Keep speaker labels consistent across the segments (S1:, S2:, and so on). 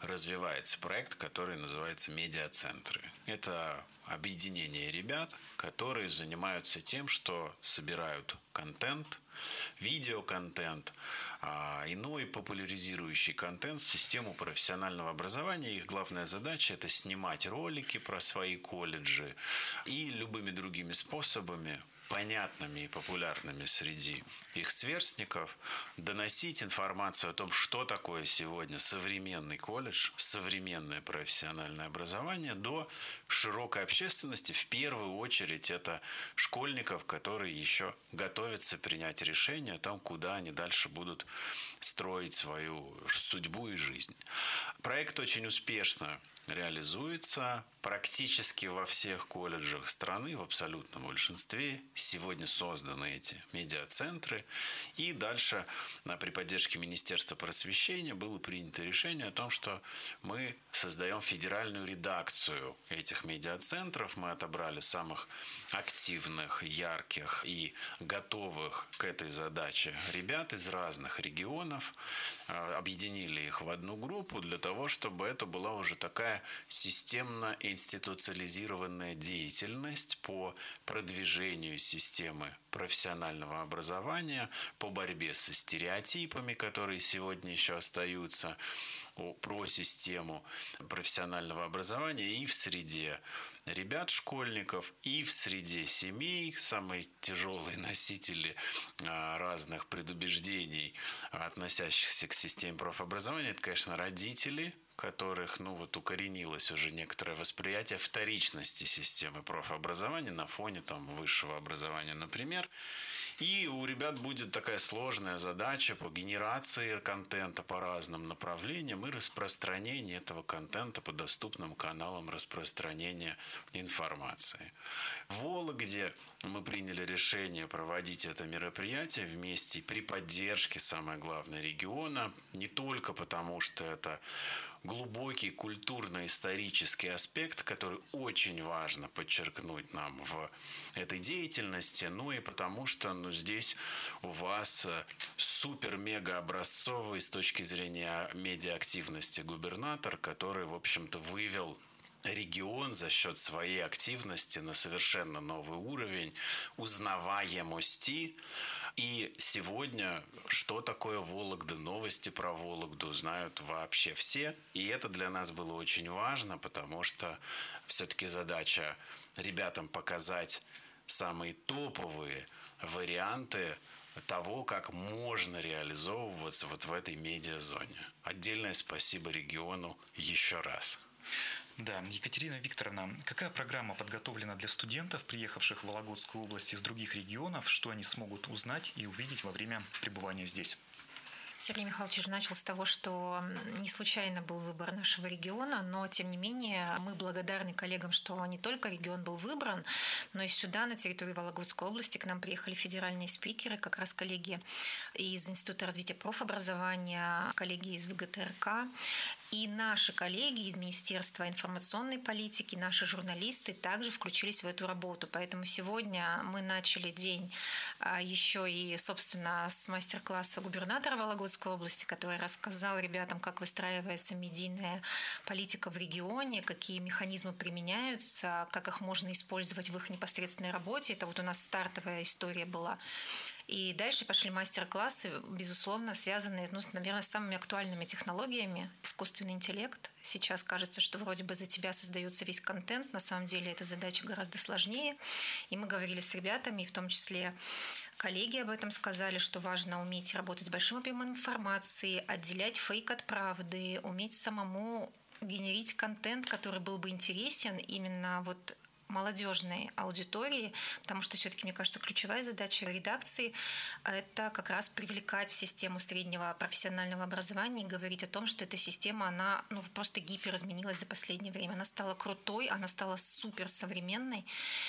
S1: развивается проект, который называется «Медиацентры». Это объединение ребят, которые занимаются тем, что собирают контент, видеоконтент, иной популяризирующий контент в систему профессионального образования. Их главная задача – это снимать ролики про свои колледжи и любыми другими способами, понятными и популярными среди их сверстников, доносить информацию о том, что такое сегодня современный колледж, современное профессиональное образование до широкой общественности. В первую очередь это школьников, которые еще готовятся принять решение о том, куда они дальше будут строить свою судьбу и жизнь. Проект очень успешно реализуется практически во всех колледжах страны, в абсолютном большинстве. Сегодня созданы эти медиацентры. И дальше при поддержке Министерства просвещения было принято решение о том, что мы создаем федеральную редакцию этих медиацентров. Мы отобрали самых активных, ярких и готовых к этой задаче ребят из разных регионов, объединили их в одну группу для того, чтобы это была уже такая системно институциализированная деятельность по продвижению системы профессионального образования, по борьбе со стереотипами, которые сегодня еще остаются, про систему профессионального образования и в среде ребят, школьников, и в среде семей. Самые тяжелые носители разных предубеждений, относящихся к системе профобразования, это, конечно, родители, которых, укоренилось уже некоторое восприятие вторичности системы профобразования на фоне высшего образования, например. И у ребят будет такая сложная задача по генерации контента по разным направлениям и распространению этого контента по доступным каналам распространения информации. В Вологде мы приняли решение проводить это мероприятие вместе при поддержке, самое главное, региона. Не только потому, что это глубокий культурно-исторический аспект, который очень важно подчеркнуть нам в этой деятельности, и потому что здесь у вас супер-мега-образцовый с точки зрения медиаактивности губернатор, который, в общем-то, вывел регион за счет своей активности на совершенно новый уровень узнаваемости. И сегодня, что такое Вологда, новости про Вологду знают вообще все. И это для нас было очень важно, потому что все-таки задача ребятам показать самые топовые варианты того, как можно реализовываться вот в этой медиазоне. Отдельное спасибо региону еще раз.
S2: Да, Екатерина Викторовна, какая программа подготовлена для студентов, приехавших в Вологодскую область из других регионов, что они смогут узнать и увидеть во время пребывания здесь?
S3: Сергей Михайлович уже начал с того, что не случайно был выбор нашего региона, но, тем не менее, мы благодарны коллегам, что не только регион был выбран, но и сюда, на территорию Вологодской области, к нам приехали федеральные спикеры, как раз коллеги из Института развития профобразования, коллеги из ВГТРК. И наши коллеги из Министерства информационной политики, наши журналисты также включились в эту работу. Поэтому сегодня мы начали день еще и, собственно, с мастер-класса губернатора Вологодской области, который рассказал ребятам, как выстраивается медийная политика в регионе, какие механизмы применяются, как их можно использовать в их непосредственной работе. Это вот у нас стартовая история была. И дальше пошли мастер-классы, безусловно, связанные, наверное, с самыми актуальными технологиями. Искусственный интеллект. Сейчас кажется, что вроде бы за тебя создается весь контент. На самом деле эта задача гораздо сложнее. И мы говорили с ребятами, и в том числе коллеги об этом сказали, что важно уметь работать с большим объемом информации, отделять фейк от правды, уметь самому генерить контент, который был бы интересен именно молодежной аудитории, потому что все-таки, мне кажется, ключевая задача редакции – это как раз привлекать в систему среднего профессионального образования и говорить о том, что эта система, она просто гиперизменилась за последнее время. Она стала крутой, она стала суперсовременной,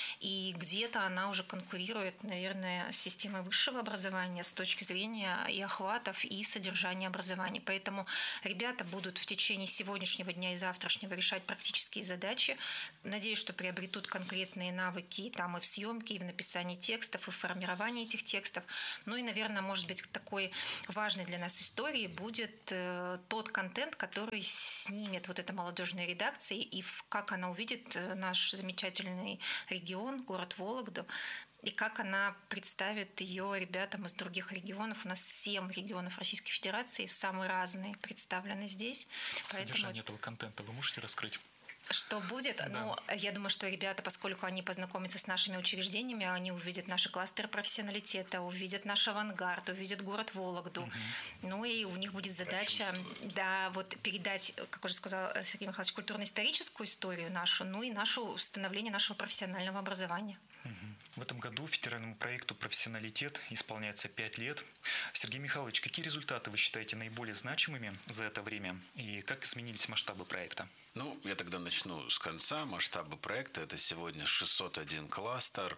S3: и где-то она уже конкурирует, наверное, с системой высшего образования с точки зрения и охватов, и содержания образования. Поэтому ребята будут в течение сегодняшнего дня и завтрашнего решать практические задачи. Надеюсь, что приобретут конкретные навыки там и в съемке, и в написании текстов, и в формировании этих текстов. Ну и, наверное, может быть, такой важной для нас историей будет тот контент, который снимет вот эта молодежная редакция, и как она увидит наш замечательный регион, город Вологду, и как она представит ее ребятам из других регионов. У нас 7 регионов Российской Федерации, самые разные представлены здесь.
S2: Содержание этого контента вы можете раскрыть?
S3: Что будет?
S2: Да.
S3: Ну, я думаю, что ребята, поскольку они познакомятся с нашими учреждениями, они увидят наши кластеры профессионалитета, увидят наш авангард, увидят город Вологду. Ну и у них будет задача, да, вот передать, как уже сказал Сергей Михайлович, культурно-историческую историю нашу, ну и становление нашего профессионального образования.
S2: В этом году федеральному проекту «Профессионалитет» исполняется 5 лет. Сергей Михайлович, какие результаты вы считаете наиболее значимыми за это время и как изменились масштабы проекта?
S1: Ну, я тогда начну с конца. Масштабы проекта – это сегодня 601 кластер,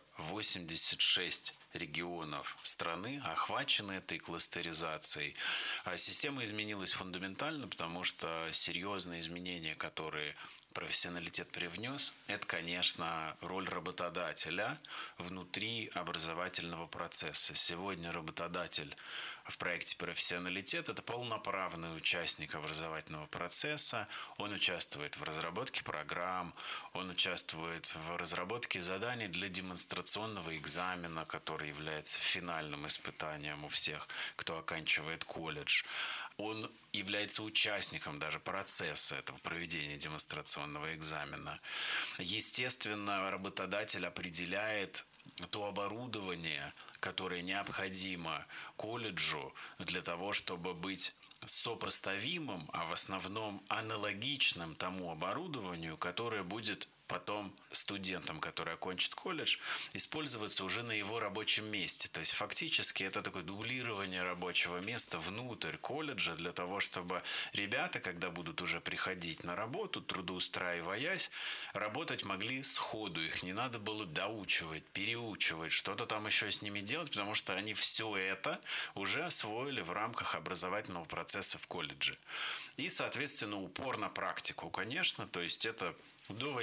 S1: 86 регионов страны охвачены этой кластеризацией. А система изменилась фундаментально, потому что серьезные изменения, которые профессионалитет привнес, это, конечно, роль работодателя внутри образовательного процесса. Сегодня работодатель в проекте «Профессионалитет» – это полноправный участник образовательного процесса. Он участвует в разработке программ, он участвует в разработке заданий для демонстрационного экзамена, который является финальным испытанием у всех, кто оканчивает колледж. Он является участником даже процесса этого проведения демонстрационного экзамена. Естественно, работодатель определяет то оборудование, которое необходимо колледжу для того, чтобы быть сопоставимым, а в основном аналогичным тому оборудованию, которое будет потом студентам, который окончит колледж, использоваться уже на его рабочем месте. То есть фактически это такое дублирование рабочего места внутрь колледжа для того, чтобы ребята, когда будут уже приходить на работу, трудоустраиваясь, работать могли сходу. Их не надо было доучивать, переучивать, что-то там еще с ними делать, потому что они все это уже освоили в рамках образовательного процесса в колледже. И, соответственно, упор на практику, конечно, то есть это до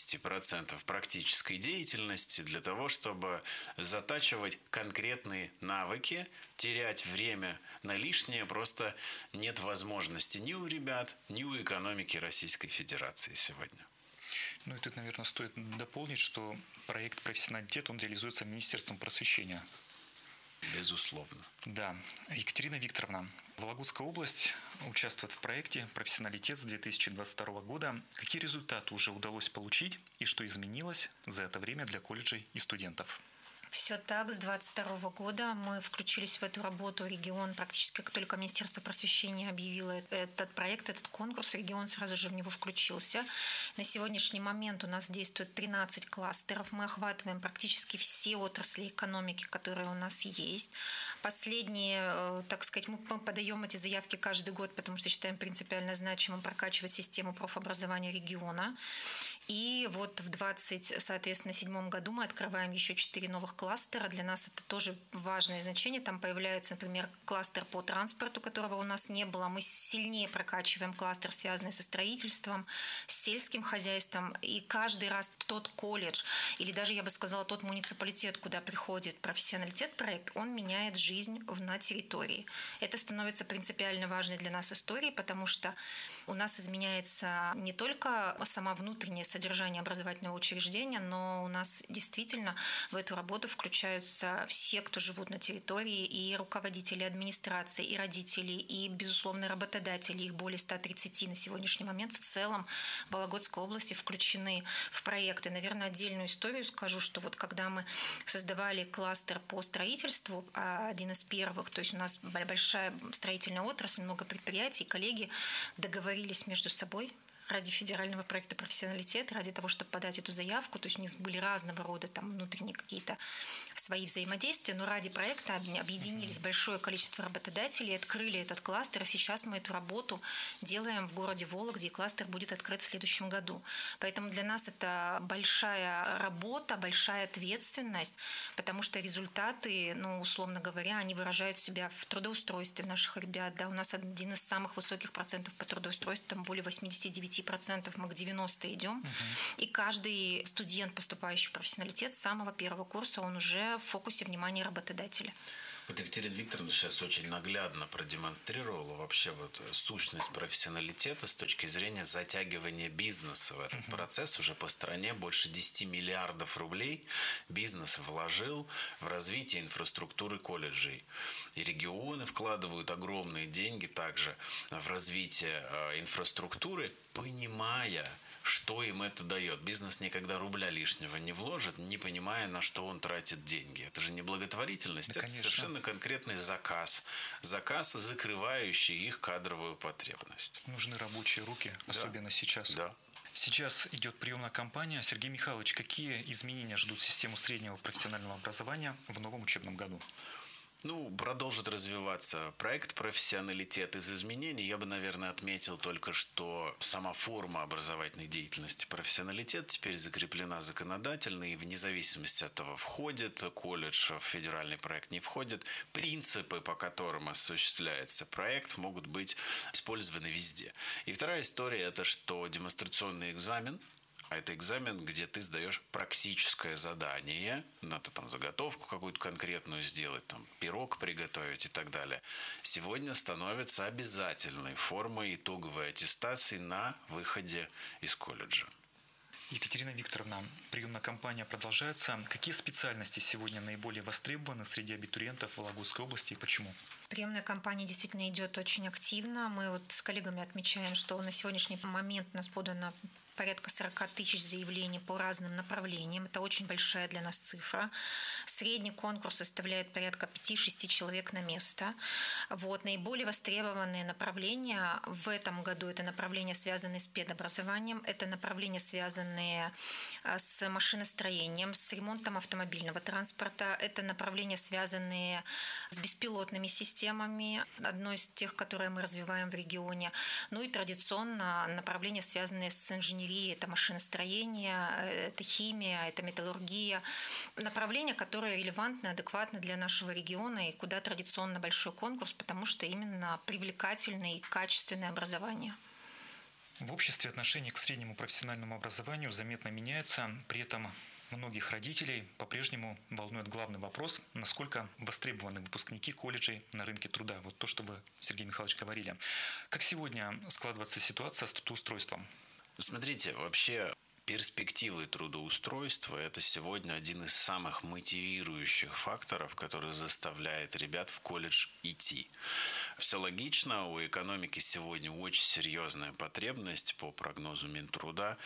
S1: 80% практической деятельности для того, чтобы затачивать конкретные навыки, терять время на лишнее просто нет возможности ни у ребят, ни у экономики Российской Федерации сегодня.
S2: Ну и тут, наверное, стоит дополнить, что проект «Профессионалитет» он реализуется Министерством просвещения.
S1: Безусловно.
S2: Да. Екатерина Викторовна, Вологодская область участвует в проекте «Профессионалитет» с 2022 года. Какие результаты уже удалось получить и что изменилось за это время для колледжей и студентов?
S3: Все так. С 2022 года мы включились в эту работу. Регион, практически как только Министерство просвещения объявило этот проект, этот конкурс, регион сразу же в него включился. На сегодняшний момент у нас действует 13 кластеров. Мы охватываем практически все отрасли экономики, которые у нас есть. Последние, так сказать, мы подаем эти заявки каждый год, потому что считаем принципиально значимым прокачивать систему профобразования региона. И вот в 2027 году мы открываем еще 4 новых кластера. Для нас это тоже важное значение. Там появляется, например, кластер по транспорту, которого у нас не было. Мы сильнее прокачиваем кластер, связанный со строительством, с сельским хозяйством. И каждый раз тот колледж, или даже, я бы сказала, тот муниципалитет, куда приходит профессионалитет проект, он меняет жизнь на территории. Это становится принципиально важной для нас историей, потому что у нас изменяется не только сама внутренняя содержание образовательного учреждения, но у нас действительно в эту работу включаются все, кто живут на территории, и руководители администрации, и родители, и, безусловно, работодатели. Их более 130 на сегодняшний момент. В целом в Вологодской области включены в проекты. Наверное, отдельную историю скажу, что вот когда мы создавали кластер по строительству, один из первых, то есть у нас большая строительная отрасль, много предприятий, коллеги договорились между собой ради федерального проекта «Профессионалитет», ради того, чтобы подать эту заявку. То есть у них были разного рода там внутренние какие-то свои взаимодействия, но ради проекта объединились большое количество работодателей, открыли этот кластер, и сейчас мы эту работу делаем в городе Вологде, и кластер будет открыт в следующем году. Поэтому для нас это большая работа, большая ответственность, потому что результаты, условно говоря, они выражают себя в трудоустройстве наших ребят. Да, у нас один из самых высоких процентов по трудоустройству, там более 89%. 95% мы к 90% идем. И каждый студент, поступающий в профессионалитет, с самого первого курса он уже в фокусе внимания работодателя.
S1: Вот Екатерина Викторовна сейчас очень наглядно продемонстрировала вообще вот сущность профессионалитета с точки зрения затягивания бизнеса в этот процесс. Уже по стране больше 10 миллиардов рублей бизнес вложил в развитие инфраструктуры колледжей. И регионы вкладывают огромные деньги также в развитие инфраструктуры, понимая, что им это дает. Бизнес никогда рубля лишнего не вложит, не понимая, на что он тратит деньги. Это же не благотворительность,
S2: да,
S1: это
S2: конечно.
S1: совершенно конкретный заказ. Заказ, закрывающий их кадровую потребность.
S2: Нужны рабочие руки, особенно сейчас.
S1: Да.
S2: Сейчас идет приемная кампания. Сергей Михайлович, какие изменения ждут систему среднего профессионального образования в новом учебном году?
S1: Продолжит развиваться проект «Профессионалитет». Из изменений я бы, наверное, отметил только, что сама форма образовательной деятельности «Профессионалитет» теперь закреплена законодательно, и вне зависимости от того, входит колледж в федеральный проект, не входит, принципы, по которым осуществляется проект, могут быть использованы везде. И вторая история – это что демонстрационный экзамен, а это экзамен, где ты сдаешь практическое задание, надо там заготовку какую-то конкретную сделать, там пирог приготовить и так далее, сегодня становится обязательной формой итоговой аттестации на выходе из колледжа.
S2: Екатерина Викторовна, приемная кампания продолжается. Какие специальности сегодня наиболее востребованы среди абитуриентов Вологодской области и почему?
S3: Приемная кампания действительно идет очень активно. Мы вот с коллегами отмечаем, что на сегодняшний момент у нас подано порядка 40 тысяч заявлений по разным направлениям. Это очень большая для нас цифра. Средний конкурс составляет порядка 5-6 человек на место. Наиболее востребованные направления в этом году – это направления, связанные с педобразованием, это направления, связанные с машиностроением, с ремонтом автомобильного транспорта, это направления, связанные с беспилотными системами, одно из тех, которые мы развиваем в регионе. И традиционно направления, связанные с инженерией, это машиностроение, это химия, это металлургия. Направления, которые релевантны, адекватны для нашего региона и куда традиционно большой конкурс, потому что именно привлекательное и качественное образование.
S2: В обществе отношение к среднему профессиональному образованию заметно меняется, при этом многих родителей по-прежнему волнует главный вопрос, насколько востребованы выпускники колледжей на рынке труда. Вот то, что вы, Сергей Михайлович, говорили. Как сегодня складывается ситуация с трудоустройством?
S1: Смотрите, вообще перспективы трудоустройства – это сегодня один из самых мотивирующих факторов, который заставляет ребят в колледж идти. Все логично, у экономики сегодня очень серьезная потребность, по прогнозу Минтруда,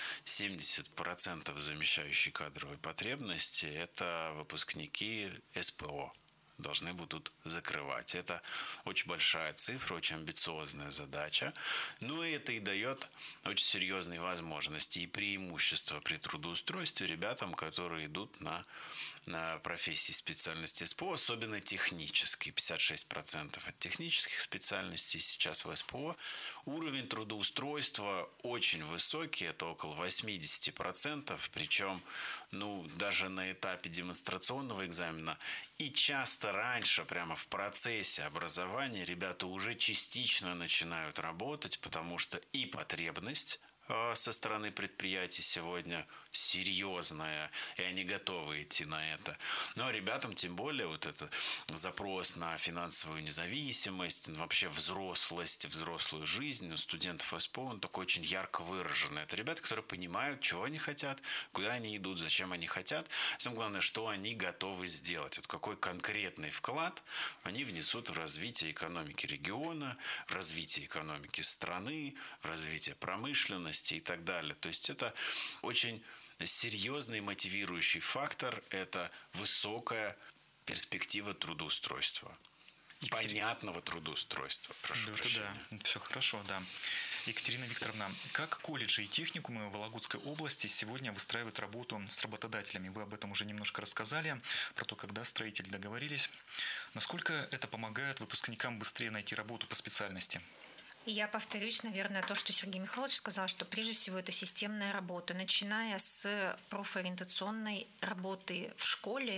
S1: 70% замещающей кадровой потребности – это выпускники СПО. Должны будут закрывать. Это очень большая цифра, очень амбициозная задача. И это и дает очень серьезные возможности и преимущества при трудоустройстве ребятам, которые идут на профессии специальности СПО, особенно технические. 56% от технических специальностей сейчас в СПО. Уровень трудоустройства очень высокий, это около 80%, причем даже на этапе демонстрационного экзамена. И часто раньше, прямо в процессе образования, ребята уже частично начинают работать, потому что и потребность со стороны предприятий сегодня серьезная, и они готовы идти на это. Но ребятам тем более вот этот запрос на финансовую независимость, вообще взрослость, взрослую жизнь у студентов СПО, он такой очень ярко выраженный. Это ребята, которые понимают, чего они хотят, куда они идут, зачем они хотят. Самое главное, что они готовы сделать. Вот какой конкретный вклад они внесут в развитие экономики региона, в развитие экономики страны, в развитие промышленности и так далее. То есть это очень серьезный мотивирующий фактор – это высокая перспектива трудоустройства. Понятного трудоустройства, прошу прощения.
S2: Да, все хорошо, да. Екатерина Викторовна, как колледжи и техникумы Вологодской области сегодня выстраивают работу с работодателями? Вы об этом уже немножко рассказали, про то, когда строители договорились. Насколько это помогает выпускникам быстрее найти работу по специальности?
S3: И я повторюсь, наверное, то, что Сергей Михайлович сказал, что прежде всего это системная работа, начиная с профориентационной работы в школе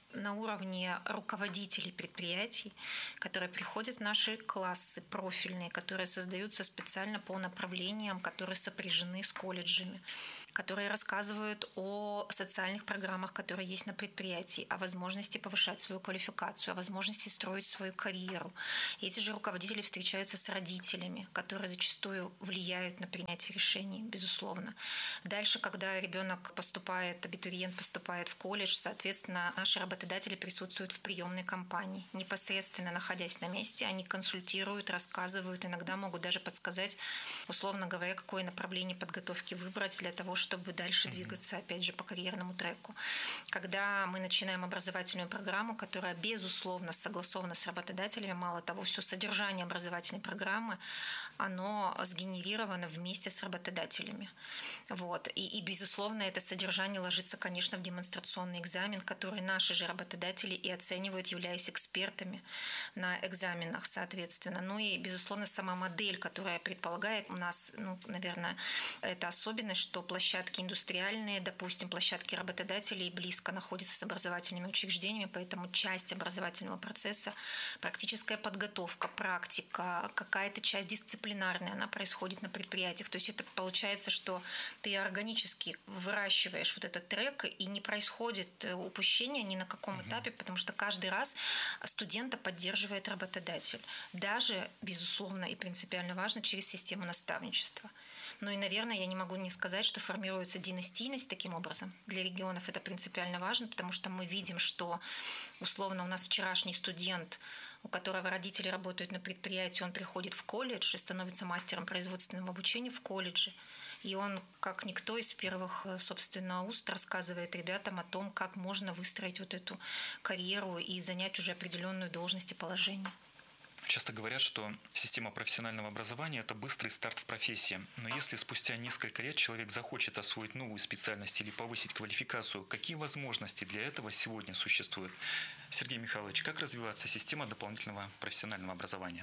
S3: на уровне руководителей предприятий, которые приходят в наши классы профильные, которые создаются специально по направлениям, которые сопряжены с колледжами, которые рассказывают о социальных программах, которые есть на предприятии, о возможности повышать свою квалификацию, о возможности строить свою карьеру. И эти же руководители встречаются с родителями, которые зачастую влияют на принятие решений, безусловно. Дальше, когда ребенок поступает, абитуриент поступает в колледж, соответственно, наши работодатели присутствуют в приемной кампании. Непосредственно находясь на месте, они консультируют, рассказывают, иногда могут даже подсказать, условно говоря, какое направление подготовки выбрать для того, чтобы дальше двигаться, опять же, по карьерному треку. Когда мы начинаем образовательную программу, которая, безусловно, согласована с работодателями, мало того, все содержание образовательной программы, оно сгенерировано вместе с работодателями. Вот. И, безусловно, это содержание ложится, конечно, в демонстрационный экзамен, который наши же работодатели и оценивают, являясь экспертами на экзаменах, соответственно. Ну и, безусловно, сама модель, которая предполагает у нас, наверное, это особенность, что площадки индустриальные, допустим, площадки работодателей близко находятся с образовательными учреждениями, поэтому часть образовательного процесса, практическая подготовка, практика, какая-то часть дисциплинарная, она происходит на предприятиях. То есть это получается, что ты органически выращиваешь вот этот трек, и не происходит упущения ни на каком этапе, потому что каждый раз студента поддерживает работодатель. Даже, безусловно, и принципиально важно, через систему наставничества. Ну и, наверное, я не могу не сказать, что формируется династийность таким образом. Для регионов это принципиально важно, потому что мы видим, что, условно, у нас вчерашний студент, у которого родители работают на предприятии, он приходит в колледж и становится мастером производственного обучения в колледже. И он, как никто из первых, собственно, уст рассказывает ребятам о том, как можно выстроить вот эту карьеру и занять уже определенную должность и положение.
S2: Часто говорят, что система профессионального образования – это быстрый старт в профессии. Но если спустя несколько лет человек захочет освоить новую специальность или повысить квалификацию, какие возможности для этого сегодня существуют? Сергей Михайлович, как развивается система дополнительного профессионального образования?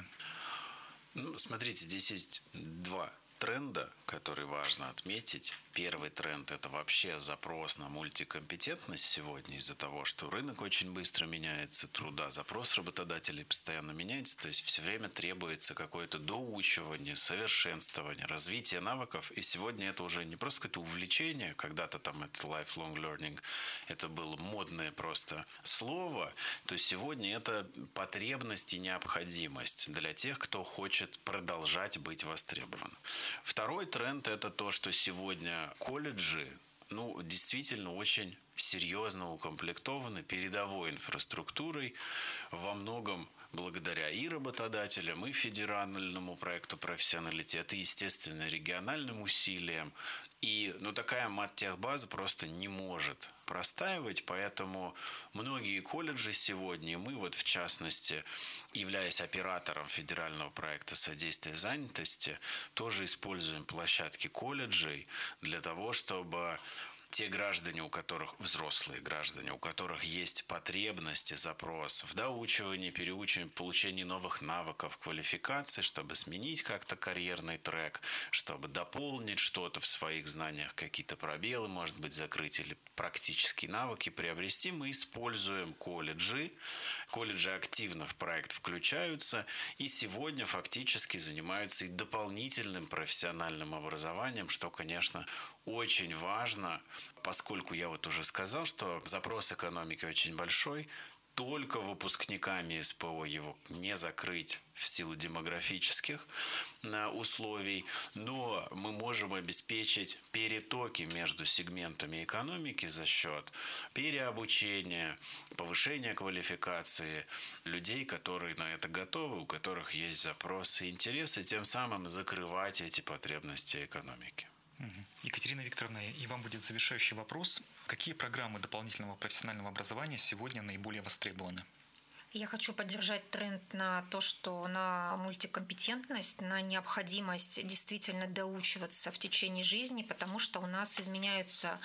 S1: Смотрите, здесь есть два тренда, которые важно отметить. Первый тренд – это вообще запрос на мультикомпетентность сегодня из-за того, что рынок очень быстро меняется, труда, запрос работодателей постоянно меняется, то есть все время требуется какое-то доучивание, совершенствование, развитие навыков, и сегодня это уже не просто какое-то увлечение, когда-то там это lifelong learning, это было модное просто слово, то есть сегодня это потребность и необходимость для тех, кто хочет продолжать быть востребованным. Второй тренд – это то, что сегодня колледжи, действительно очень серьезно укомплектованы передовой инфраструктурой, во многом благодаря и работодателям, и федеральному проекту «Профессионалитет», и, естественно, региональным усилиям. И такая маттехбаза просто не может простаивать, поэтому многие колледжи сегодня, и мы в частности, являясь оператором федерального проекта содействия занятости, тоже используем площадки колледжей для того, чтобы те граждане, у которых, взрослые граждане, у которых есть потребность и запрос в доучивании, переучивании, получении новых навыков, квалификации, чтобы сменить как-то карьерный трек, чтобы дополнить что-то в своих знаниях, какие-то пробелы, может быть, закрыть или практические навыки приобрести, мы используем колледжи. Колледжи активно в проект включаются и сегодня фактически занимаются и дополнительным профессиональным образованием, что, конечно, очень важно, поскольку я уже сказал, что запрос экономики очень большой, только выпускниками СПО его не закрыть в силу демографических условий, но мы можем обеспечить перетоки между сегментами экономики за счет переобучения, повышения квалификации людей, которые на это готовы, у которых есть запросы и интересы, тем самым закрывать эти потребности экономики.
S2: Екатерина Викторовна, и вам будет завершающий вопрос. Какие программы дополнительного профессионального образования сегодня наиболее востребованы?
S3: Я хочу поддержать тренд на то, что на мультикомпетентность, на необходимость действительно доучиваться в течение жизни, потому что у нас изменяются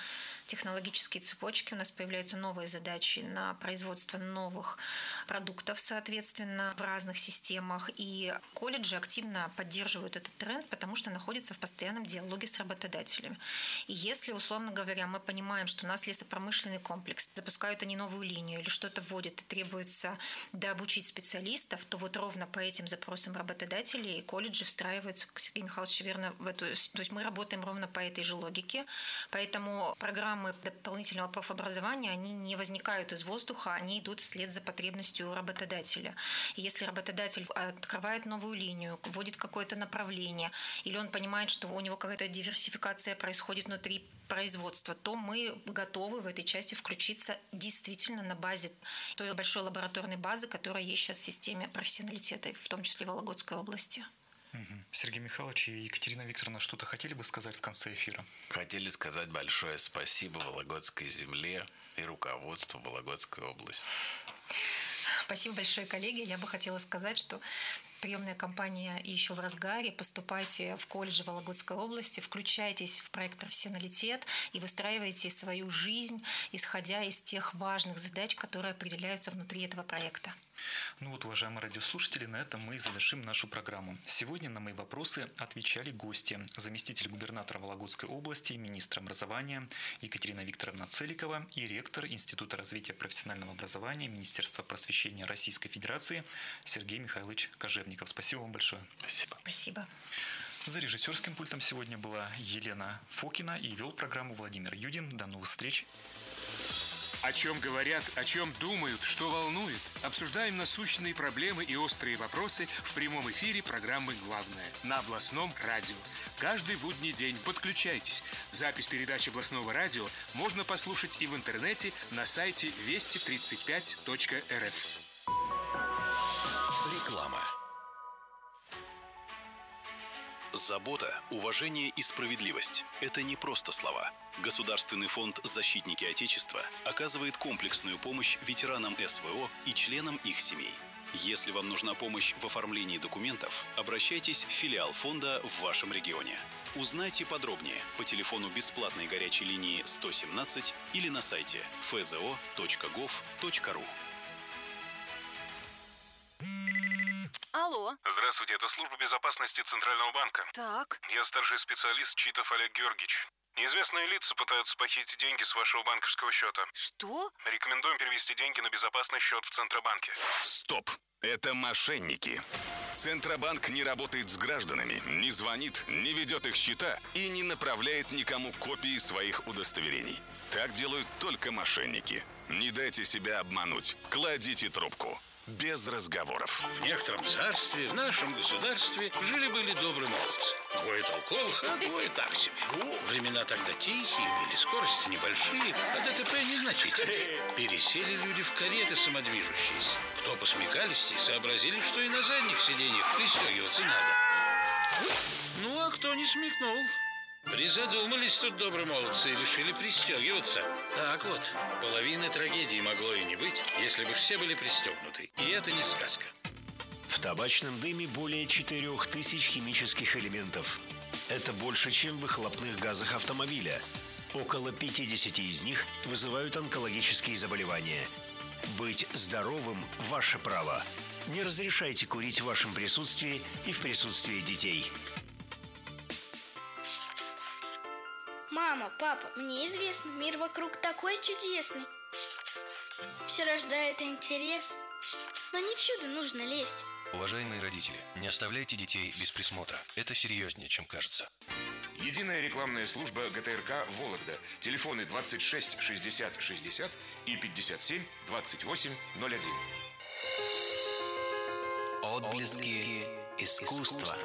S3: технологические цепочки, у нас появляются новые задачи на производство новых продуктов, соответственно, в разных системах. И колледжи активно поддерживают этот тренд, потому что находятся в постоянном диалоге с работодателями. И если, условно говоря, мы понимаем, что у нас лесопромышленный комплекс, запускают они новую линию или что-то вводят и требуется дообучить специалистов, то вот ровно по этим запросам работодателей колледжи встраиваются, как Сергей Михайлович верно, в эту... То есть мы работаем ровно по этой же логике, поэтому программы дополнительного профобразования, они не возникают из воздуха, они идут вслед за потребностью работодателя. И если работодатель открывает новую линию, вводит какое-то направление, или он понимает, что у него какая-то диверсификация происходит внутри производства, то мы готовы в этой части включиться действительно на базе той большой лабораторной базы, которая есть сейчас в системе профессионалитета, в том числе в Вологодской области.
S2: Сергей Михайлович и Екатерина Викторовна что-то хотели бы сказать в конце эфира?
S1: Хотели сказать большое спасибо Вологодской земле и руководству Вологодской области.
S3: Спасибо большое, коллеги. Я бы хотела сказать, что приемная кампания еще в разгаре. Поступайте в колледж Вологодской области, включайтесь в проект «Профессионалитет» и выстраивайте свою жизнь, исходя из тех важных задач, которые определяются внутри этого проекта.
S2: Ну вот, уважаемые радиослушатели, на этом мы завершим нашу программу. Сегодня на мои вопросы отвечали гости: заместитель губернатора Вологодской области, министр образования Екатерина Викторовна Целикова и ректор Института развития профессионального образования Министерства просвещения Российской Федерации Сергей Михайлович Кожевников. Спасибо вам большое.
S1: Спасибо.
S3: Спасибо.
S2: За режиссерским пультом сегодня была Елена Фокина и вел программу Владимир Юдин. До новых встреч.
S4: О чем говорят, о чем думают, что волнует. Обсуждаем насущные проблемы и острые вопросы в прямом эфире программы «Главное» на областном радио. Каждый будний день подключайтесь. Запись передачи областного радио можно послушать и в интернете на сайте вести35.рф.
S5: Реклама. Забота, уважение и справедливость – это не просто слова. Государственный фонд «Защитники Отечества» оказывает комплексную помощь ветеранам СВО и членам их семей. Если вам нужна помощь в оформлении документов, обращайтесь в филиал фонда в вашем регионе. Узнайте подробнее по телефону бесплатной горячей линии 117 или на сайте fzo.gov.ru.
S6: Алло.
S7: Здравствуйте, это служба безопасности Центрального банка.
S6: Так.
S7: Я старший специалист Читов Олег Георгиевич. Неизвестные лица пытаются похитить деньги с вашего банковского счета.
S6: Что?
S7: Рекомендуем перевести деньги на безопасный счет в Центробанке.
S8: Стоп! Это мошенники. Центробанк не работает с гражданами, не звонит, не ведет их счета и не направляет никому копии своих удостоверений. Так делают только мошенники. Не дайте себя обмануть. Кладите трубку. Без разговоров.
S9: В некотором царстве, в нашем государстве жили-были добрые молодцы. Двое толковых, а двое так себе. Времена тогда тихие были, скорости небольшие, а ДТП незначительные. Пересели люди в кареты самодвижущиеся. Кто посмекалистей, сообразили, что и на задних сиденьях пристегиваться надо. Ну, а кто не смекнул? Призадумались тут добрые молодцы и решили пристегиваться. Так вот, половины трагедии могло и не быть, если бы все были пристегнуты. И это не сказка.
S10: В табачном дыме более 4000 химических элементов. Это больше, чем в выхлопных газах автомобиля. Около 50 из них вызывают онкологические заболевания. Быть здоровым – ваше право. Не разрешайте курить в вашем присутствии и в присутствии детей.
S11: Мама, папа, мне известно, мир вокруг такой чудесный. Все рождает интерес, но не всюду нужно лезть.
S5: Уважаемые родители, не оставляйте детей без присмотра. Это серьезнее, чем кажется.
S4: Единая рекламная служба ГТРК «Вологда». Телефоны 26 60 60 и 57 28 01.
S12: Отблески искусства.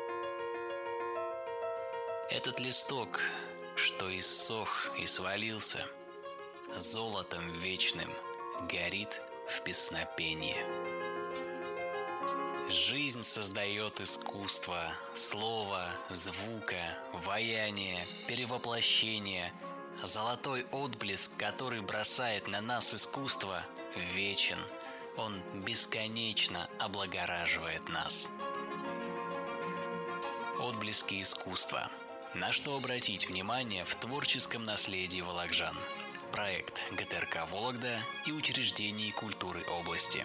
S12: Этот листок, что иссох и свалился, золотом вечным горит в песнопении. Жизнь создает искусство, слова, звука, ваяние, перевоплощение. Золотой отблеск, который бросает на нас искусство, вечен. Он бесконечно облагораживает нас. Отблески искусства. На что обратить внимание в творческом наследии вологжан. Проект ГТРК «Вологда» и учреждений культуры области.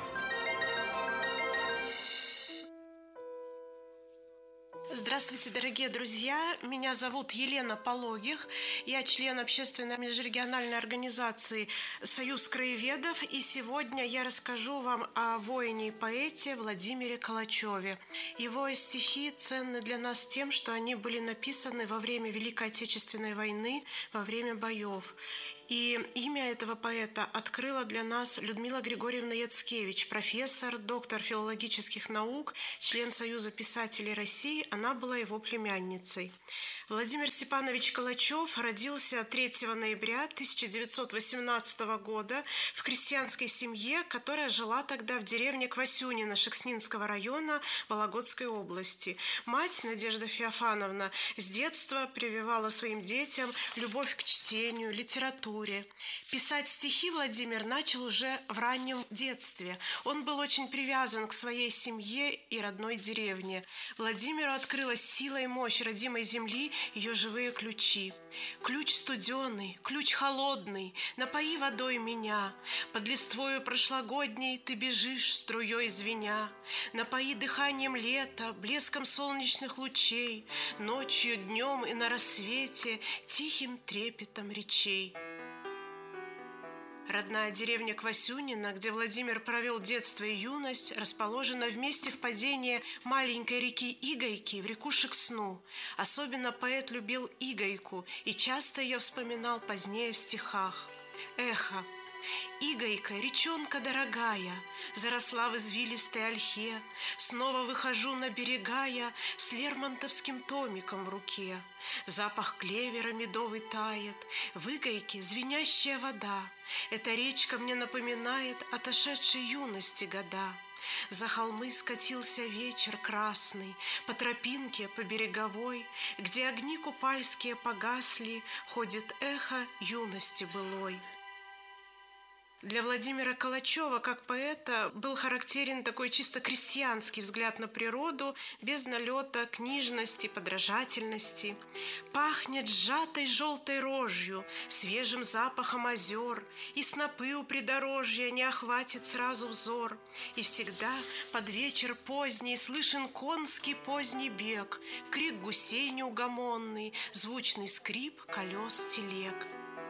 S6: Здравствуйте, дорогие друзья! Меня зовут Елена Пологих. Я член общественной межрегиональной организации «Союз краеведов». И сегодня я расскажу вам о воине и поэте Владимире Калачеве. Его стихи ценны для нас тем, что они были написаны во время Великой Отечественной войны, во время боев. И имя этого поэта открыла для нас Людмила Григорьевна Яцкевич, профессор, доктор филологических наук, член Союза писателей России. Она была его племянницей. Владимир Степанович Калачев родился 3 ноября 1918 года в крестьянской семье, которая жила тогда в деревне Квасюнино Шекснинского района Вологодской области. Мать, Надежда Феофановна, с детства прививала своим детям любовь к чтению, литературе. Писать стихи Владимир начал уже в раннем детстве. Он был очень привязан к своей семье и родной деревне. Владимиру открылась сила и мощь родимой земли, ее живые ключи. Ключ студеный, ключ холодный, напои водой меня. Под листвою прошлогодней ты бежишь, струей звеня. Напои дыханием лета, блеском солнечных лучей, ночью, днем и на рассвете тихим трепетом речей. Родная деревня Квасюнино, где Владимир провел детство и юность, расположена в месте впадения маленькой реки Игойки в реку Шексну. Особенно поэт любил Игойку и часто ее вспоминал позднее в стихах. Эхо. Игойка, речонка дорогая, заросла в извилистой ольхе. Снова выхожу на берега я с лермонтовским томиком в руке. Запах клевера медовый тает, в Игойке звенящая вода. Эта речка мне напоминает отошедшей юности года. За холмы скатился вечер красный, по тропинке, по береговой, где огни купальские погасли, ходит эхо юности былой. Для Владимира Калачева, как поэта, был характерен такой чисто крестьянский взгляд на природу, без налета книжности, подражательности. Пахнет сжатой желтой рожью, свежим запахом озер, и снопы у придорожья не охватит сразу взор. И всегда под вечер поздний слышен конский поздний бег, крик гусей неугомонный, звучный скрип колес телег.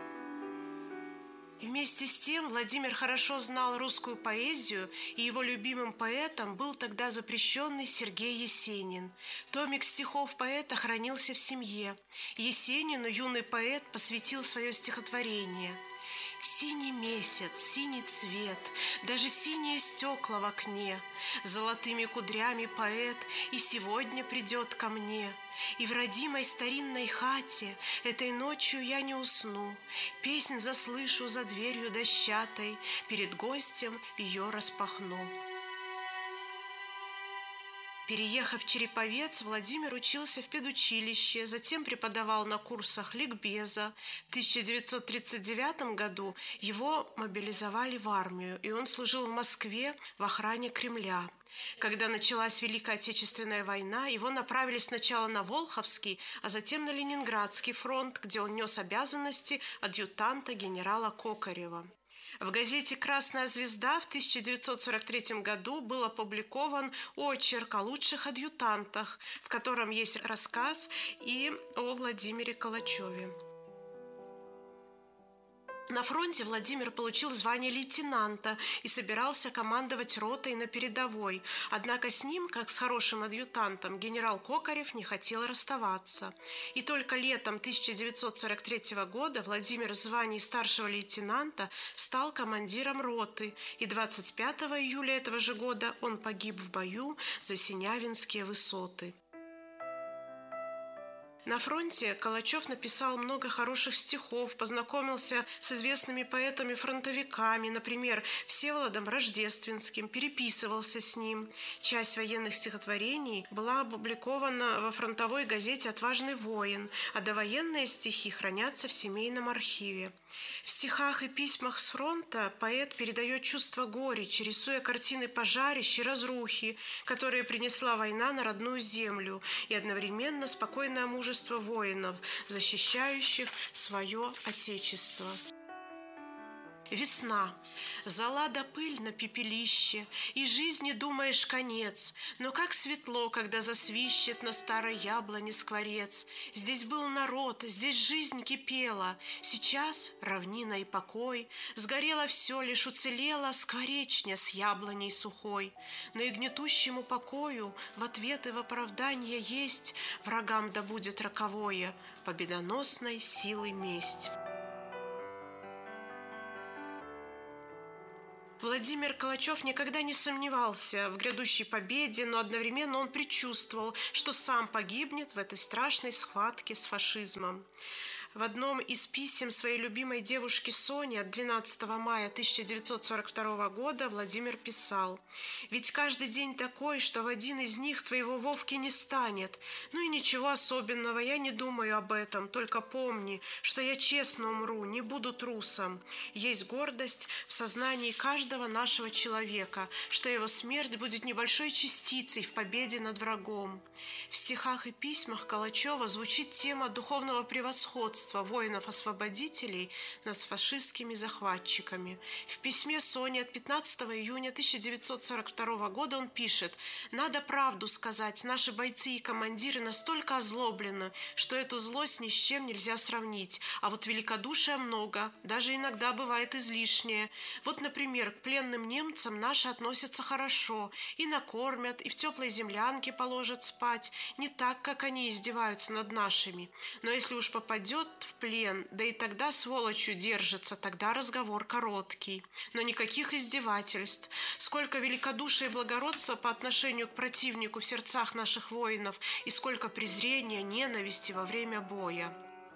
S6: И вместе с тем Владимир хорошо знал русскую поэзию, и его любимым поэтом был тогда запрещенный Сергей Есенин. Томик стихов поэта хранился в семье. Есенину юный поэт посвятил свое стихотворение. Синий месяц, синий цвет, даже синие стекла в окне. Золотыми кудрями поэт и сегодня придет ко мне. И в родимой старинной хате этой ночью я не усну. Песнь заслышу за дверью дощатой, перед гостем ее распахну. Переехав в Череповец, Владимир учился в педучилище, затем преподавал на курсах ликбеза. В 1939 году его мобилизовали в армию, и он служил в Москве в охране Кремля. Когда началась Великая Отечественная война, его направили сначала на Волховский, а затем на Ленинградский фронт, где он нес обязанности адъютанта генерала Кокарева. В газете «Красная звезда» в 1943 году был опубликован очерк о лучших адъютантах, в котором есть рассказ и о Владимире Калачеве. На фронте Владимир получил звание лейтенанта и собирался командовать ротой на передовой. Однако с ним, как с хорошим адъютантом, генерал Кокарев не хотел расставаться. И только летом 1943 года Владимир в звании старшего лейтенанта стал командиром роты, и 25 июля этого же года он погиб в бою за Синявинские высоты. На фронте Калачев написал много хороших стихов, познакомился с известными поэтами-фронтовиками, например, Всеволодом Рождественским, переписывался с ним. Часть военных стихотворений была опубликована во фронтовой газете «Отважный воин», а довоенные стихи хранятся в семейном архиве. В стихах и письмах с фронта поэт передает чувство горечи, рисуя картины пожарищ и разрухи, которые принесла война на родную землю, и одновременно спокойное мужество множество воинов, защищающих свое Отечество. Весна. Зола да пыль на пепелище, и жизни думаешь конец. Но как светло, когда засвищет на старой яблоне скворец. Здесь был народ, здесь жизнь кипела. Сейчас равнина и покой. Сгорело все, лишь уцелело скворечня с яблоней сухой. Но и гнетущему покою в ответ и в оправдание есть врагам да будет роковое, победоносной силы месть. Владимир Калачев никогда не сомневался в грядущей победе, но одновременно он предчувствовал, что сам погибнет в этой страшной схватке с фашизмом. В одном из писем своей любимой девушке Соне от 12 мая 1942 года Владимир писал: «Ведь каждый день такой, что в один из них твоего Вовки не станет. Ну и ничего особенного, я не думаю об этом, только помни, что я честно умру, не буду трусом. Есть гордость в сознании каждого нашего человека, что его смерть будет небольшой частицей в победе над врагом». В стихах и письмах Калачева звучит тема духовного превосходства воинов-освободителей над фашистскими захватчиками. В письме Соне от 15 июня 1942 года он пишет: «Надо правду сказать, наши бойцы и командиры настолько озлоблены, что эту злость ни с чем нельзя сравнить. А вот великодушия много, даже иногда бывает излишнее. Вот, например, к пленным немцам наши относятся хорошо, и накормят, и в теплой землянке положат спать, не так, как они издеваются над нашими. Но если уж попадет в плен, да и тогда сволочью держится, тогда разговор короткий. Но никаких издевательств. Сколько великодушия и благородства по отношению к противнику в сердцах наших воинов, и сколько презрения, ненависти во время боя».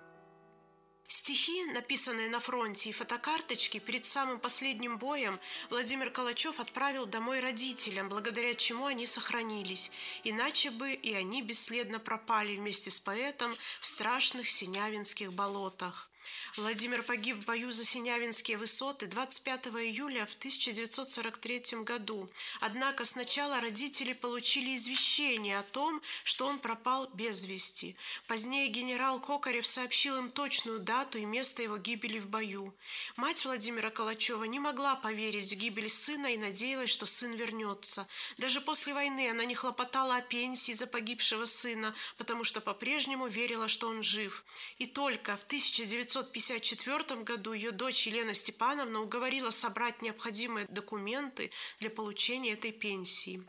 S6: Стихи, написанные на фронте, и фотокарточки перед самым последним боем Владимир Калачев отправил домой родителям, благодаря чему они сохранились. Иначе бы и они бесследно пропали вместе с поэтом в страшных синявинских болотах. Владимир погиб в бою за Синявинские высоты 25 июля в 1943 году. Однако сначала родители получили извещение о том, что он пропал без вести. Позднее генерал Кокарев сообщил им точную дату и место его гибели в бою. Мать Владимира Калачева не могла поверить в гибель сына и надеялась, что сын вернется. Даже после войны она не хлопотала о пенсии за погибшего сына, потому что по-прежнему верила, что он жив. И только в 1954 году ее дочь Елена Степановна уговорила собрать необходимые документы для получения этой пенсии.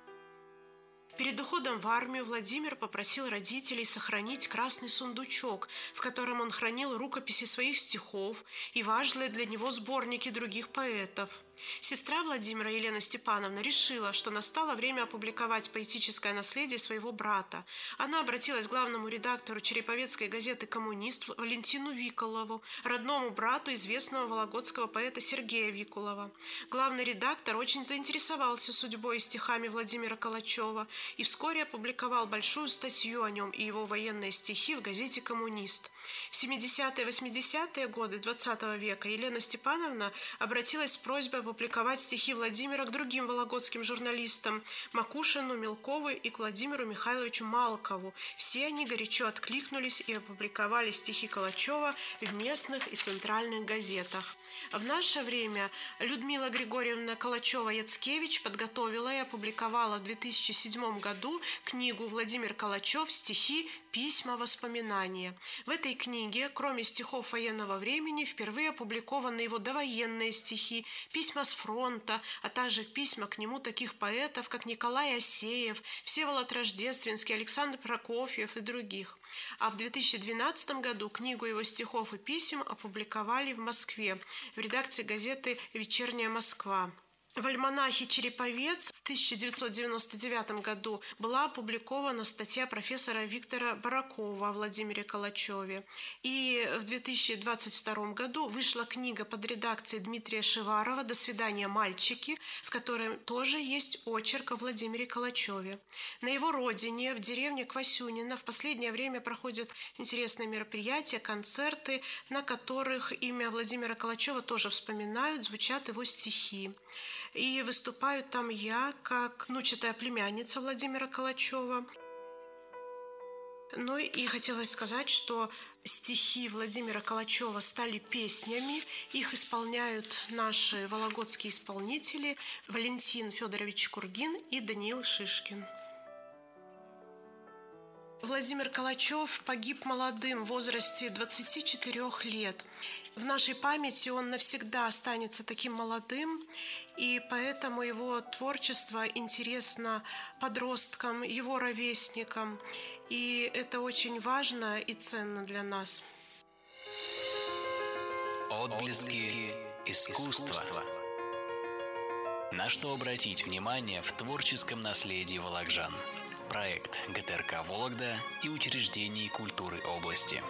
S6: Перед уходом в армию Владимир попросил родителей сохранить красный сундучок, в котором он хранил рукописи своих стихов и важные для него сборники других поэтов. Сестра Владимира, Елена Степановна, решила, что настало время опубликовать поэтическое наследие своего брата. Она обратилась к главному редактору череповецкой газеты «Коммунист» Валентину Викулову, родному брату известного вологодского поэта Сергея Викулова. Главный редактор очень заинтересовался судьбой и стихами Владимира Калачева и вскоре опубликовал большую статью о нем и его военные стихи в газете «Коммунист». В 70-е и 80-е годы XX века Елена Степановна обратилась с просьбой опубликовать стихи Владимира к другим вологодским журналистам Макушину, Мелкову и к Владимиру Михайловичу Малкову. Все они горячо откликнулись и опубликовали стихи Калачева в местных и центральных газетах. В наше время Людмила Григорьевна Калачева-Яцкевич подготовила и опубликовала в 2007 году книгу «Владимир Калачев. Стихи, письма, воспоминания». В этой книге, кроме стихов военного времени, впервые опубликованы его довоенные стихи, письма с фронта, а также письма к нему таких поэтов, как Николай Асеев, Всеволод Рождественский, Александр Прокофьев и других. А в 2012 году книгу его стихов и писем опубликовали в Москве, в редакции газеты «Вечерняя Москва». В альманахе «Череповец» в 1999 году была опубликована статья профессора Виктора Баракова о Владимире Калачеве. И в 2022 году вышла книга под редакцией Дмитрия Шиварова «До свидания, мальчики», в которой тоже есть очерк о Владимире Калачеве. На его родине, в деревне Квасюнино, в последнее время проходят интересные мероприятия, концерты, на которых имя Владимира Калачева тоже вспоминают, звучат его стихи. И выступаю там я, как внучатая племянница Владимира Калачева. Ну и хотелось сказать, что стихи Владимира Калачева стали песнями. Их исполняют наши вологодские исполнители Валентин Федорович Кургин и Даниил Шишкин. Владимир Калачев погиб молодым, в возрасте 24 лет. В нашей памяти он навсегда останется таким молодым, и поэтому его творчество интересно подросткам, его ровесникам, и это очень важно и ценно для нас.
S12: Отблески искусства. На что обратить внимание в творческом наследии волокжан? Проект ГТРК «Вологда» и учреждений культуры области.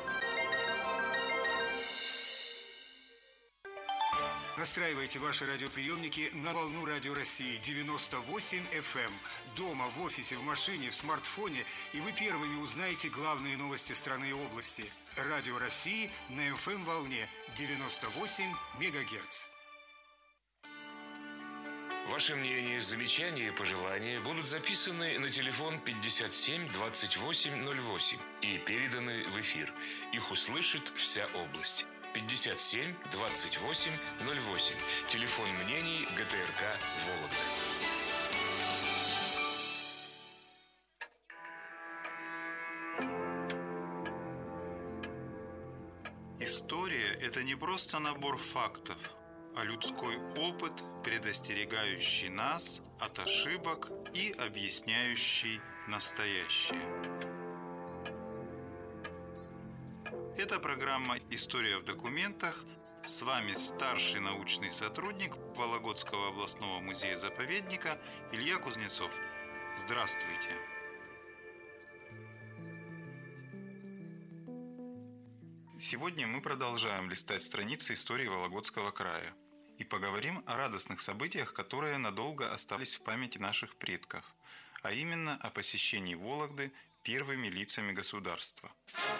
S4: Настраивайте ваши радиоприемники на волну Радио России 98 FM. Дома, в офисе, в машине, в смартфоне, и вы первыми узнаете главные новости страны и области. Радио России на FM-волне 98 МГц.
S13: Ваши мнения, замечания и пожелания будут записаны на телефон 57 28 08 и переданы в эфир. Их услышит вся область. 57 28 08. Телефон мнений ГТРК «Вологда».
S14: История – это не просто набор фактов, а людской опыт, предостерегающий нас от ошибок и объясняющий настоящее. Это программа «История в документах». С вами старший научный сотрудник Вологодского областного музея-заповедника Илья Кузнецов. Здравствуйте! Сегодня мы продолжаем листать страницы истории Вологодского края и поговорим о радостных событиях, которые надолго остались в памяти наших предков, а именно о посещении Вологды первыми лицами государства.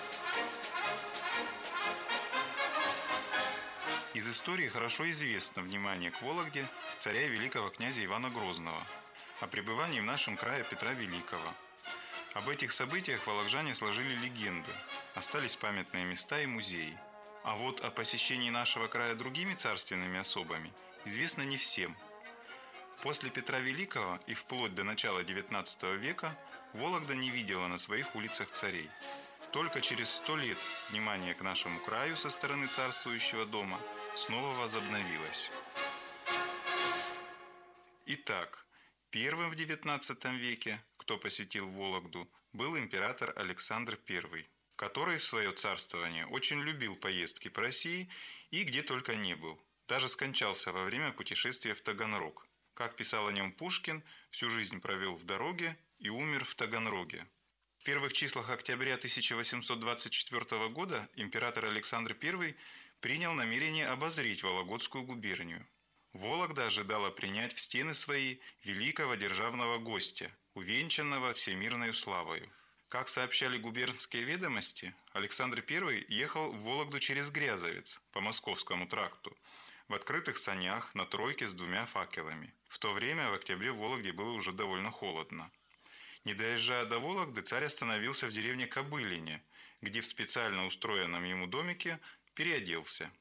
S14: Из истории хорошо известно внимание к Вологде царя и великого князя Ивана Грозного, о пребывании в нашем крае Петра Великого. Об этих событиях вологжане сложили легенды, остались памятные места и музеи. А вот о посещении нашего края другими царственными особами известно не всем. После Петра Великого и вплоть до начала XIX века Вологда не видела на своих улицах царей. Только через 100 лет внимание к нашему краю со стороны царствующего дома снова возобновилось. Итак, первым в XIX веке, кто посетил Вологду, был император Александр I, который в свое царствование очень любил поездки по России и где только не был. Даже скончался во время путешествия в Таганрог. Как писал о нем Пушкин, всю жизнь провел в дороге и умер в Таганроге. В первых числах октября 1824 года император Александр I принял намерение обозреть Вологодскую губернию. Вологда ожидала принять в стены свои великого державного гостя, увенчанного всемирной славою. Как сообщали губернские ведомости, Александр I ехал в Вологду через Грязовец по Московскому тракту, в открытых санях на тройке с 2 факелами. В то время в октябре в Вологде было уже довольно холодно. Не доезжая до Вологды, царь остановился в деревне Кобылине, где в специально устроенном ему домике переоделся.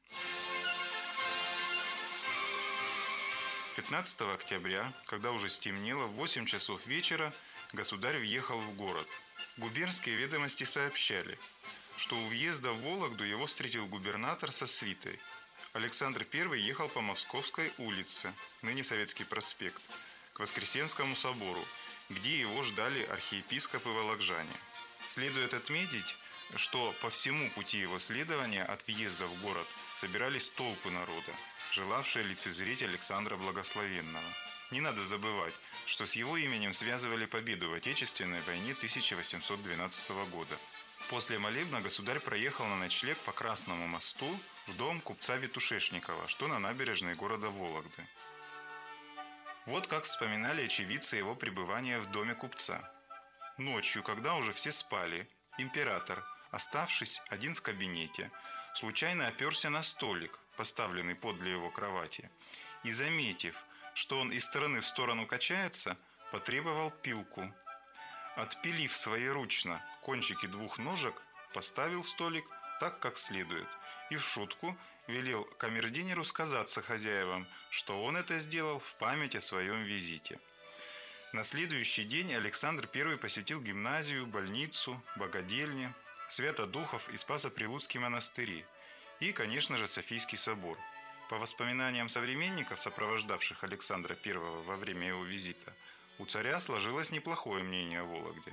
S14: 15 октября, когда уже стемнело, в 8 часов вечера государь въехал в город. Губернские ведомости сообщали, что у въезда в Вологду его встретил губернатор со свитой. Александр I ехал по Московской улице, ныне Советский проспект, к Воскресенскому собору, где его ждали архиепископы вологжане. Следует отметить, что по всему пути его следования от въезда в город собирались толпы народа, желавшие лицезреть Александра Благословенного. Не надо забывать, что с его именем связывали победу в Отечественной войне 1812 года. После молебна государь проехал на ночлег по Красному мосту в дом купца Ветушешникова, что на набережной города Вологды. Вот как вспоминали очевидцы его пребывания в доме купца. Ночью, когда уже все спали, император, оставшись один в кабинете, случайно оперся на столик, поставленный подле его кровати, и, заметив, что он из стороны в сторону качается, потребовал пилку. отпилив своеручно кончики 2 ножек, поставил столик так, как следует, и в шутку велел камердинеру сказаться хозяевам, что он это сделал в память о своем визите. На следующий день Александр I посетил гимназию, больницу, богадельни, Свято-Духов и Спасо-Прилуцкий монастыри и, конечно же, Софийский собор. По воспоминаниям современников, сопровождавших Александра I во время его визита, у царя сложилось неплохое мнение о Вологде.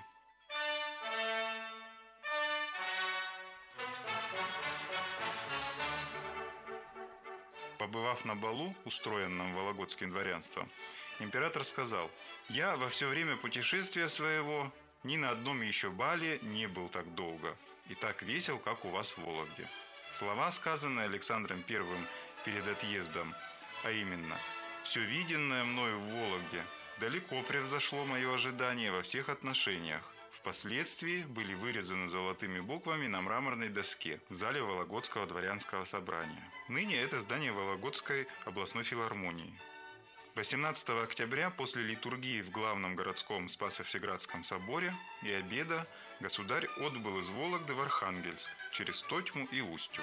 S14: Побывав на балу, устроенном вологодским дворянством, император сказал: «Я во все время путешествия своего ни на одном еще бале не был так долго и так весел, как у вас в Вологде». Слова, сказанные Александром I перед отъездом, а именно: «Все виденное мною в Вологде далеко превзошло мое ожидание во всех отношениях», впоследствии были вырезаны золотыми буквами на мраморной доске в зале Вологодского дворянского собрания. Ныне это здание Вологодской областной филармонии. 18 октября после литургии в главном городском Спасо-Всеградском соборе и обеда государь отбыл из Вологды в Архангельск через Тотьму и Устюг.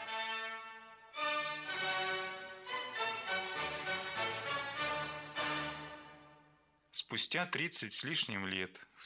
S14: Спустя 30 с лишним лет, в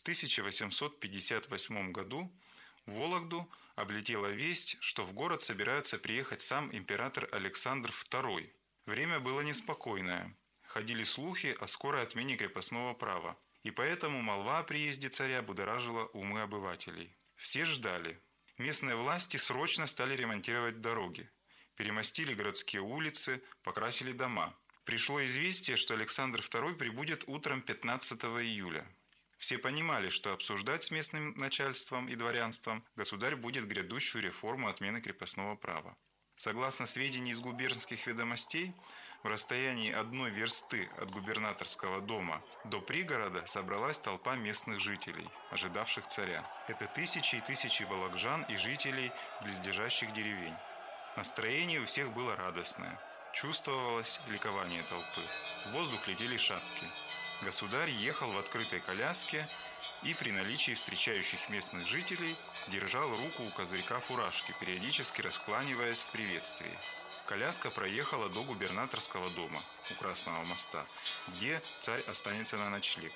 S14: 1858 году, в Вологду облетела весть, что в город собирается приехать сам император Александр II. Время было неспокойное. Ходили слухи о скорой отмене крепостного права, и поэтому молва о приезде царя будоражила умы обывателей. Все ждали. Местные власти срочно стали ремонтировать дороги, перемостили городские улицы, покрасили дома. Пришло известие, что Александр II прибудет утром 15 июля. Все понимали, что обсуждать с местным начальством и дворянством государь будет грядущую реформу отмены крепостного права. Согласно сведений из губернских ведомостей, в расстоянии 1 версты от губернаторского дома до пригорода собралась толпа местных жителей, ожидавших царя. Это тысячи и тысячи вологжан и жителей близлежащих деревень. Настроение у всех было радостное. Чувствовалось ликование толпы. В воздух летели шапки. Государь ехал в открытой коляске и при наличии встречающих местных жителей держал руку у козырька фуражки, периодически раскланиваясь в приветствии. Коляска проехала до губернаторского дома у Красного моста, где царь останется на ночлег.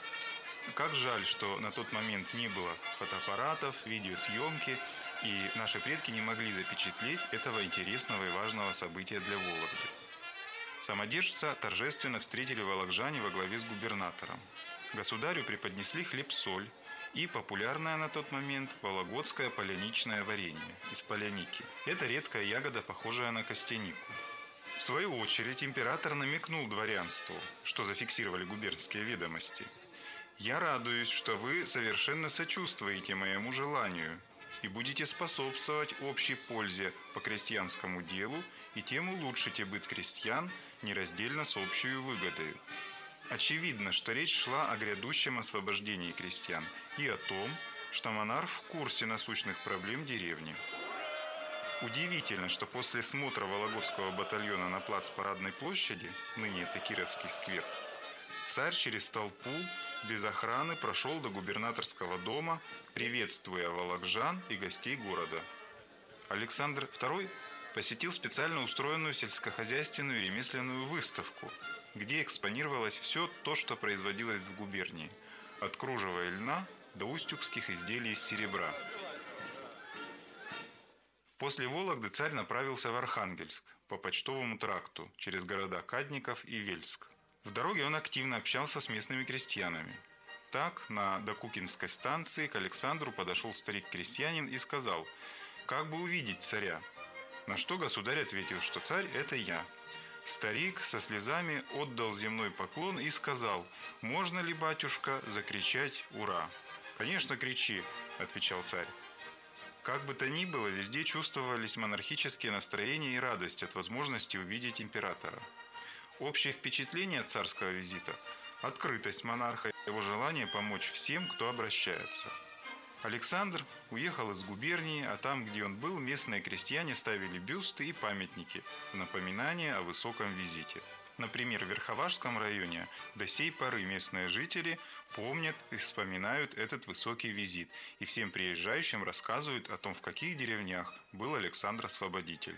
S14: Как жаль, что на тот момент не было фотоаппаратов, видеосъемки, и наши предки не могли запечатлеть этого интересного и важного события для Вологды. Самодержца торжественно встретили вологжане во главе с губернатором. Государю преподнесли хлеб-соль и популярное на тот момент вологодское поляничное варенье из поляники. Это редкая ягода, похожая на костянику. В свою очередь император намекнул дворянству, что зафиксировали губернские ведомости: «Я радуюсь, что вы совершенно сочувствуете моему желанию и будете способствовать общей пользе по крестьянскому делу и тем улучшите быт крестьян нераздельно с общей выгодой». Очевидно, что речь шла о грядущем освобождении крестьян и о том, что монарх в курсе насущных проблем деревни. Удивительно, что после смотра Вологодского батальона на плац Парадной площади, ныне это Кировский сквер, царь через толпу без охраны прошел до губернаторского дома, приветствуя вологжан и гостей города. Александр II посетил специально устроенную сельскохозяйственную и ремесленную выставку, где экспонировалось все то, что производилось в губернии, от кружева и льна до устюгских изделий из серебра. После Вологды царь направился в Архангельск по почтовому тракту через города Кадников и Вельск. В дороге он активно общался с местными крестьянами. Так, на Докукинской станции к Александру подошел старик-крестьянин и сказал: «Как бы увидеть царя?» На что государь ответил, что царь – это я. Старик со слезами отдал земной поклон и сказал: «Можно ли, батюшка, закричать «Ура»?» «Конечно, кричи», – отвечал царь. Как бы то ни было, везде чувствовались монархические настроения и радость от возможности увидеть императора. Общее впечатление от царского визита – открытость монарха, его желание помочь всем, кто обращается. Александр уехал из губернии, а там, где он был, местные крестьяне ставили бюсты и памятники в напоминание о высоком визите. Например, в Верховажском районе до сей поры местные жители помнят и вспоминают этот высокий визит и всем приезжающим рассказывают о том, в каких деревнях был Александр Освободитель.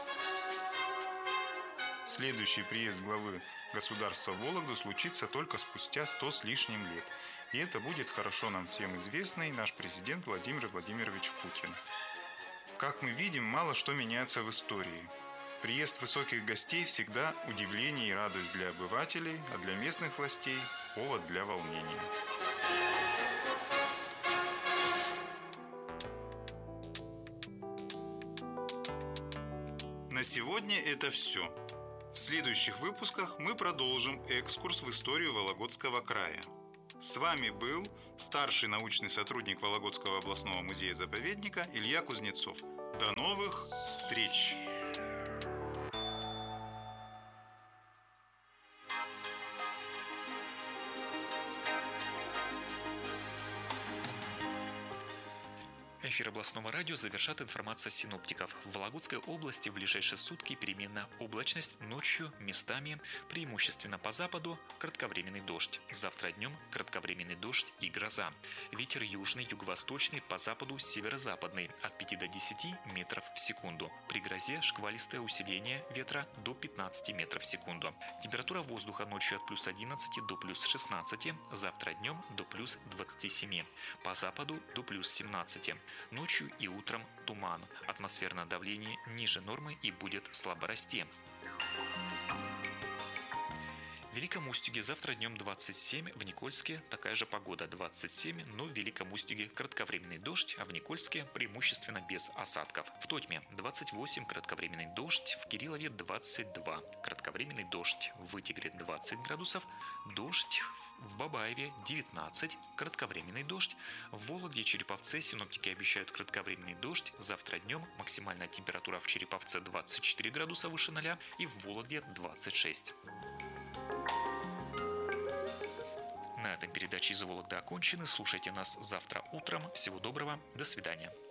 S14: Следующий приезд главы государства в Вологду случится только спустя 100 с лишним лет. И это будет хорошо нам всем известный наш президент Владимир Владимирович Путин. Как мы видим, мало что меняется в истории. Приезд высоких гостей всегда удивление и радость для обывателей, а для местных властей – повод для волнения. На сегодня это все. В следующих выпусках мы продолжим экскурс в историю Вологодского края. С вами был старший научный сотрудник Вологодского областного музея-заповедника Илья Кузнецов. До новых встреч!
S2: Эфир областного радио завершат информация синоптиков. В Вологодской области в ближайшие сутки переменная облачность, ночью местами, преимущественно по западу, кратковременный дождь. Завтра днем кратковременный дождь и гроза. Ветер южный, юго-восточный, по западу северо-западный от 5 до 10 метров в секунду. При грозе шквалистое усиление ветра до 15 метров в секунду. Температура воздуха ночью от плюс 11 до плюс 16, завтра днем до плюс 27, по западу до плюс 17. Ночью и утром туман. Атмосферное давление ниже нормы и будет слабо расти. В Великом Устюге завтра днем 27, в Никольске такая же погода 27, но в Великом Устюге кратковременный дождь, а в Никольске преимущественно без осадков. В Тотьме 28, кратковременный дождь, в Кириллове 22, кратковременный дождь, в Вытегре 20 градусов, дождь в Бабаеве 19, кратковременный дождь, в Вологде и Череповце синоптики обещают кратковременный дождь, завтра днем максимальная температура в Череповце 24 градуса выше 0 и в Вологде 26. На этом передача из Вологды окончена. Слушайте нас завтра утром. Всего доброго. До свидания.